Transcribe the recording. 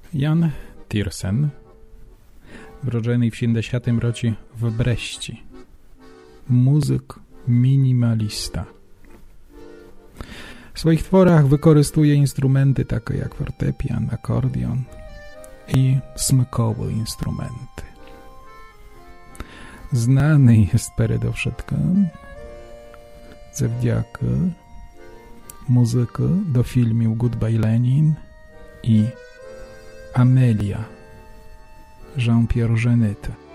Jan Tiersen, wrodzony w 70 roці w Breści. Muzyk minimalista. W swoich tworach wykorzystuje instrumenty takie jak fortepian, akordeon i smykowe instrumenty. Znany jest przedewšetkiem zawdzięczamy muzykę do filmów Goodbye Lenin i Amelia Jean-Pierre Jeunet.